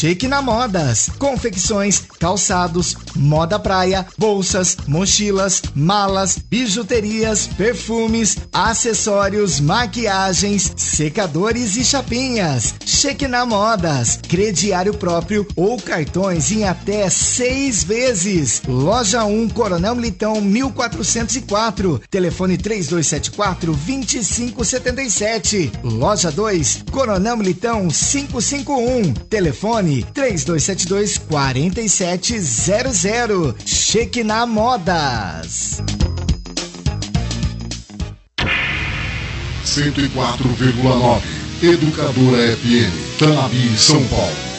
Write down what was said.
Shekinah Modas, confecções, calçados, moda praia, bolsas, mochilas, malas, bijuterias, perfumes, acessórios, maquiagens, secadores e chapinhas. Shekinah Modas, crediário próprio ou cartões em até 6 vezes. Loja 1, Coronel Militão 1404, telefone 3274-2577. Loja 2, Coronel Militão 551, telefone 3272-4700. Shekinah Modas. 104,9 Educadora FM, Tanabi, São Paulo.